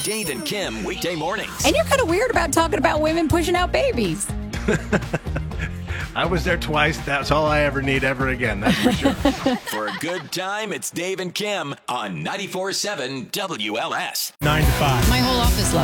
Dave and Kim weekday mornings. And you're kind of weird about talking about women pushing out babies. I was there twice. That's all I ever need ever again. That's for sure. For a good time, it's Dave and Kim on 94.7 WLS. 9 to 5. My whole office loves